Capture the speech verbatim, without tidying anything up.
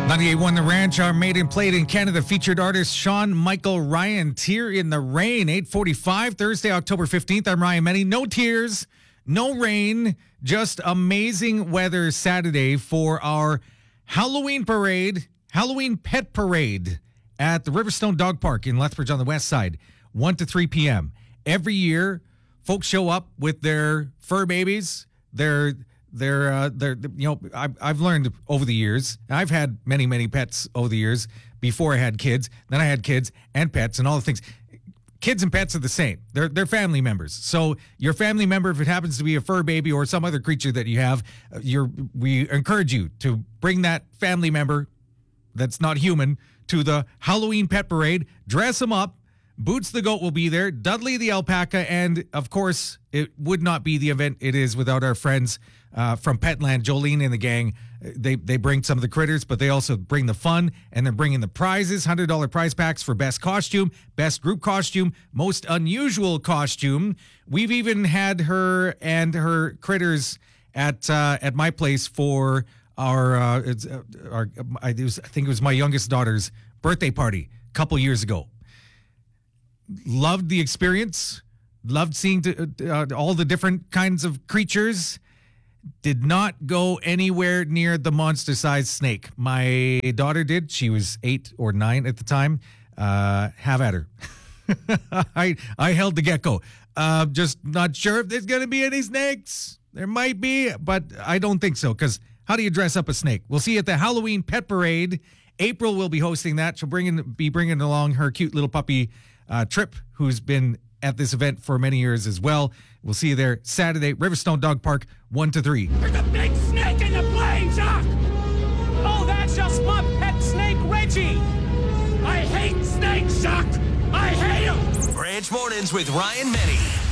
ninety-eight point one The Ranch, our maiden played in Canada featured artist Sean Michael Ryan. Tear in the Rain, eight forty-five, Thursday, October fifteenth. I'm Ryan Menny. No tears, no rain, just amazing weather Saturday for our Halloween parade, Halloween pet parade at the Riverstone Dog Park in Lethbridge on the west side, one to three p.m. Every year, folks show up with their fur babies, their They're, uh, they're, you know, I've, I've learned over the years, I've had many, many pets over the years before I had kids. Then I had kids and pets and all the things. Kids and pets are the same. They're, they're family members. So your family member, if it happens to be a fur baby or some other creature that you have, uh, you're, we encourage you to bring that family member that's not human to the Halloween pet parade, dress them up. Boots the goat will be there, Dudley the alpaca, and of course, it would not be the event it is without our friends uh, from Petland, Jolene and the gang. They they bring some of the critters, but they also bring the fun, and they're bringing the prizes, one hundred dollars prize packs for best costume, best group costume, most unusual costume. We've even had her and her critters at uh, at my place for our, uh, it's, uh, our I, it was, I think it was my youngest daughter's birthday party a couple years ago. Loved the experience. Loved seeing to, uh, all the different kinds of creatures. Did not go anywhere near the monster-sized snake. My daughter did. She was eight or nine at the time. Uh, have at her. I I held the gecko. Uh, just not sure if there's going to be any snakes. There might be, but I don't think so. Because how do you dress up a snake? We'll see you at the Halloween Pet Parade. April will be hosting that. She'll bring in, be bringing along her cute little puppy, Uh, Trip, who's been at this event for many years as well. We'll see you there Saturday, Riverstone Dog Park, one to three. There's a big snake in the plane, Doc! Oh, that's just my pet snake, Reggie! I hate snakes, Doc! I hate them! Ranch Mornings with Ryan Menny.